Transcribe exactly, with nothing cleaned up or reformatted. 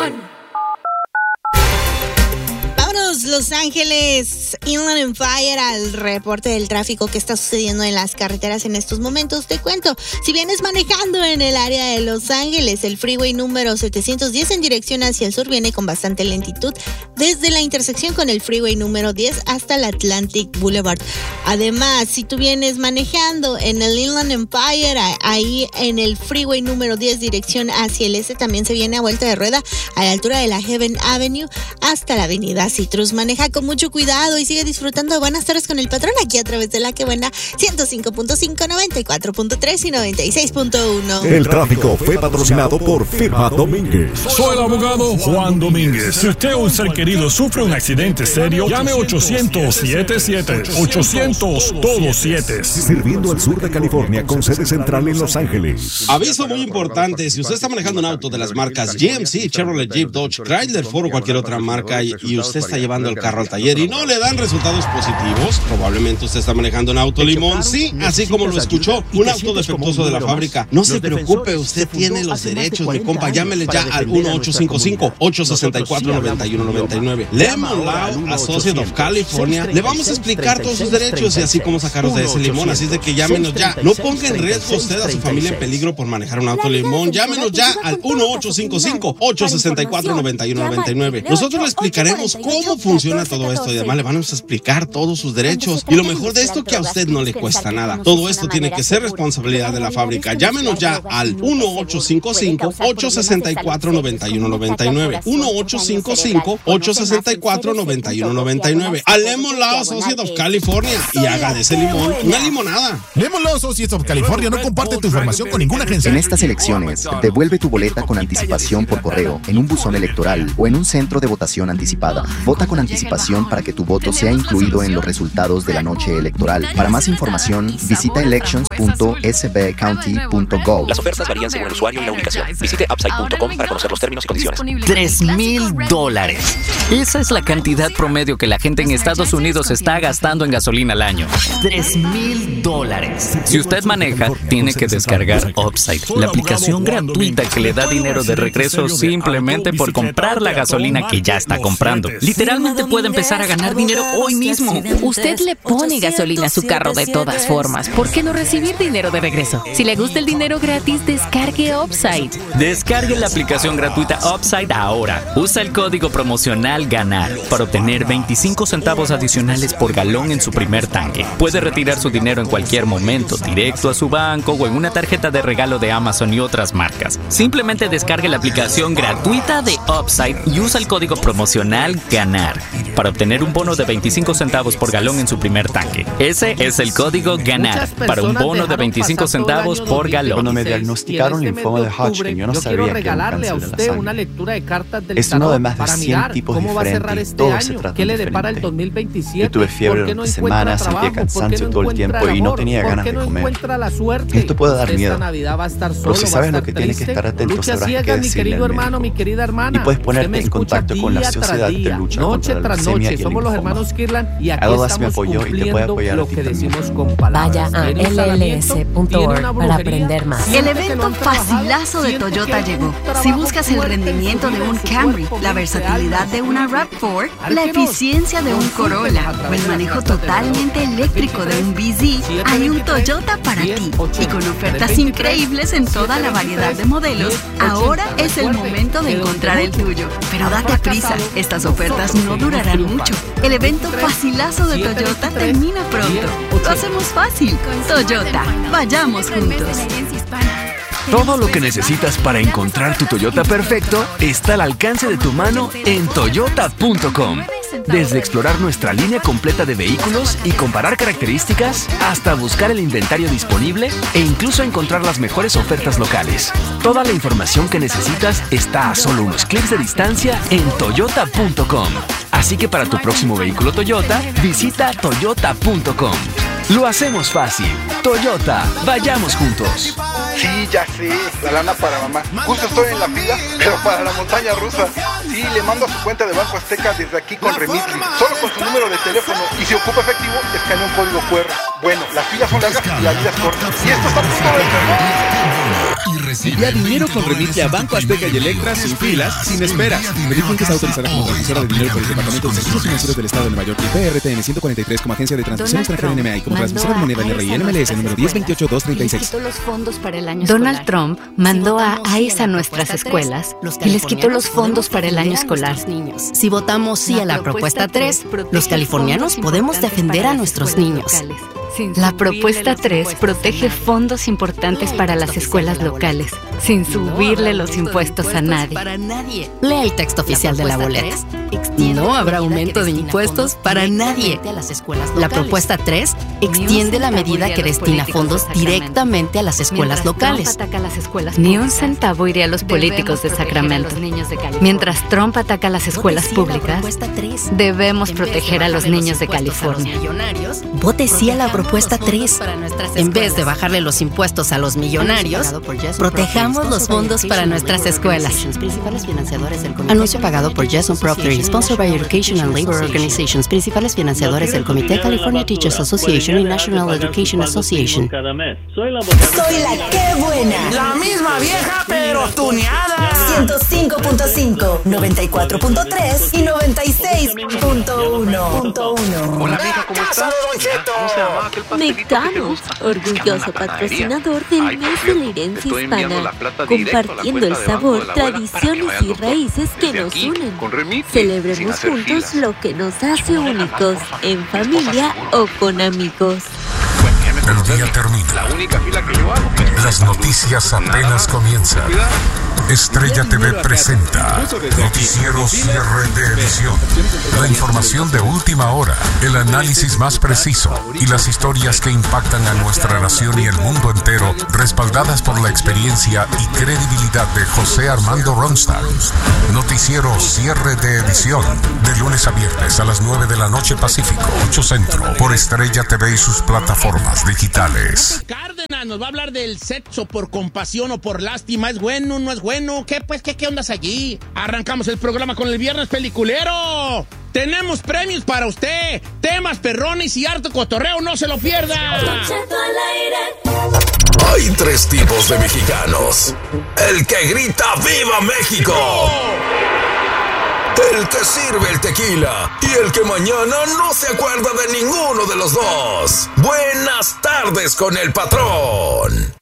Fun. Los Ángeles, Inland Empire, al reporte del tráfico que está sucediendo en las carreteras en estos momentos. Te cuento, si vienes manejando en el área de Los Ángeles, el freeway número setecientos diez en dirección hacia el sur viene con bastante lentitud desde la intersección con el freeway número diez hasta el Atlantic Boulevard. Además, si tú vienes manejando en el Inland Empire, ahí en el freeway número diez dirección hacia el este, también se viene a vuelta de rueda a la altura de la Heaven Avenue hasta la avenida Citrus. Maneja con mucho cuidado y sigue disfrutando de Buenas Tardes con el Patrón aquí a través de La Que Buena ciento cinco punto cinco, noventa y cuatro punto tres y noventa y seis punto uno. El tráfico fue patrocinado por Firma Domínguez. Soy el abogado Juan Domínguez. Si usted o un ser querido sufre un accidente serio, llame ochocientos siete siete ochocientos todo siete. Sirviendo al sur de California con sede central en Los Ángeles. Aviso muy importante: si usted está manejando un auto de las marcas G M C, Chevrolet, Jeep, Dodge, Chrysler, Ford o cualquier otra marca y, y usted está llevando el carro al taller y no le dan resultados positivos, probablemente usted está manejando un auto limón. Sí, así como lo escuchó, un auto defectuoso de la fábrica. No se preocupe, usted tiene los derechos, mi compa. Llámele ya al uno ocho cinco cinco, ocho seis cuatro, nueve uno nueve nueve. Lemon Law Associate of California. Le vamos a explicar todos sus derechos y así como sacarlos de ese limón. Así es de que llámenos ya. No ponga en riesgo usted a su familia en peligro por manejar un auto limón. Llámenos ya al uno ocho cinco cinco, ocho seis cuatro, nueve uno nueve nueve. Nosotros le explicaremos cómo funciona todo esto y además le vamos a explicar todos sus derechos. Y lo mejor de esto, que a usted no le cuesta nada. Todo esto tiene que ser responsabilidad de la fábrica. Llámenos ya al uno ocho cinco cinco, ocho seis cuatro, nueve uno nueve nueve. uno ocho cinco cinco, ocho seis cuatro, nueve uno nueve nueve. A Lemon Law Associates of California y haga de ese limón una limonada. Lemon Law Associates of California no comparte tu información con ninguna agencia. En estas elecciones, devuelve tu boleta con anticipación por correo, en un buzón electoral o en un centro de votación anticipada. Vota con anticipación para que tu voto sea incluido en los resultados de la noche electoral. Para más información, visita elections punto s b county punto gov. Las ofertas varían según el usuario y la ubicación. Visite upside punto com para conocer los términos y condiciones. Tres mil dólares. Esa es la cantidad promedio que la gente en Estados Unidos está gastando en gasolina al año. Tres mil dólares. Si usted maneja, tiene que descargar Upside, la aplicación gratuita que le da dinero de regreso simplemente por comprar la gasolina que ya está comprando. Literalmente puede empezar a ganar dinero hoy mismo. Usted le pone gasolina a su carro de todas formas. ¿Por qué no recibir dinero de regreso? Si le gusta el dinero gratis, descargue Upside. Descargue la aplicación gratuita Upside ahora. Usa el código promocional GANAR para obtener veinticinco centavos adicionales por galón en su primer tanque. Puede retirar su dinero en cualquier momento, directo a su banco o en una tarjeta de regalo de Amazon y otras marcas. Simplemente descargue la aplicación gratuita de Upside y usa el código promocional GANAR para obtener un bono de veinticinco centavos por galón en su primer tanque. Ese es el código GANAR para un bono de veinticinco centavos por galón. Cuando me diagnosticaron linfoma de Hodgkin, yo no sabía que era un cáncer de la sangre. Es uno de más de cien tipos diferentes y todos se tratan diferente. Yo tuve fiebre durante semanas, sentía cansancio todo el tiempo y no tenía ganas de comer. Esto puede dar miedo, pero si sabes lo que tienes que estar atento, sabrás qué decirle al médico. Y puedes ponerte en contacto con la Sociedad de Lucha contra la Leucemia y el Linfoma. Adolas me apoyó y te puede apoyar a ti también. Vaya a L L S punto org para aprender más. El evento facilazo de Toyota llegó. Si buscas el rendimiento de un Camry, la versatilidad de una RAV cuatro, la eficiencia de un Corolla o el manejo totalmente eléctrico de un B Z, hay un Toyota para ti. Y con ofertas increíbles en toda la variedad de modelos, ahora es el momento de encontrar el tuyo. Pero date prisa, estas ofertas no durarán mucho. El evento facilazo de Toyota termina pronto. Lo hacemos fácil. Toyota, vayamos juntos. Todo lo que necesitas para encontrar tu Toyota perfecto está al alcance de tu mano en toyota punto com. Desde explorar nuestra línea completa de vehículos y comparar características, hasta buscar el inventario disponible e incluso encontrar las mejores ofertas locales. Toda la información que necesitas está a solo unos clics de distancia en toyota punto com. Así que para tu próximo vehículo Toyota, visita toyota punto com. Lo hacemos fácil. Toyota, vayamos juntos. Sí, ya sé, la lana para mamá. Justo estoy en la fila, pero para la montaña rusa. Sí, le mando a su cuenta de Banco Azteca desde aquí con Remitly. Solo con su número de teléfono. Y si ocupa efectivo, escanea un código Q R. Bueno, las filas son largas y la vida es corta. Y esto está a punto de terminar. y recibía dinero con Remitly a Banco Azteca y Electra sin filas, sin esperas. Remitly que es autorizada como transmisora de dinero por el Departamento de Servicios Financieros del Estado de Nueva York y P R T N ciento cuarenta y tres como agencia de transmisión extranjera N M A y como transmisora de moneda N R I N M L S número diez veintiocho dos treinta y seis. Donald Trump mandó a ICE a nuestras escuelas y les quitó los fondos para el año escolar. Si votamos sí a la propuesta tres, los californianos podemos defender a nuestros niños. La propuesta tres protege fondos importantes para las escuelas locales, sin subirle los impuestos a nadie. Lea el texto oficial de la boleta. No habrá aumento de impuestos para nadie. La propuesta tres extiende la medida que destina fondos directamente a las escuelas locales. Ni un centavo iría a los políticos de Sacramento. Mientras Trump ataca a las escuelas públicas, debemos proteger a los niños de California. Vote sí a la propuesta tres. En vez de bajarle los impuestos a los millonarios, protejamos los fondos para nuestras escuelas. Anuncio pagado por Jason Proctor y sponsored by Education and Labor Organizations, principales financiadores del Comité California Teachers Association y National Education Association. Soy la que buena. La misma vieja, pero tuneada. ciento cinco punto cinco, noventa y cuatro punto tres y noventa y seis punto uno. Hola, amiga, ¿cómo estás? ¿Cómo se llama aquel pastelito Mecano, orgulloso patrocinador del mes de la herencia hispana, compartiendo el sabor, tradiciones y raíces que nos unen. Celebremos juntos lo que nos hace únicos, en familia o con amigos. El día termina. Las noticias apenas comienzan. Estrella T V presenta Noticiero Cierre de Edición. La información de última hora, el análisis más preciso y las historias que impactan a nuestra nación y el mundo entero, respaldadas por la experiencia y credibilidad de José Armando Ronstadt. Noticiero Cierre de Edición, de lunes a viernes a las nueve de la noche Pacífico, ocho Centro, por Estrella T V y sus plataformas digitales. Cárdenas nos va a hablar del sexo por compasión o por lástima. ¿Es bueno, no es bueno? ¿Qué, pues, qué, qué ondas allí? Arrancamos el programa con el Viernes Peliculero. Tenemos premios para usted, temas perrones y harto cotorreo, no se lo pierda. Hay tres tipos de mexicanos. El que grita ¡Viva México! El que sirve el tequila y el que mañana no se acuerda de ninguno de los dos. Buenas tardes con el patrón.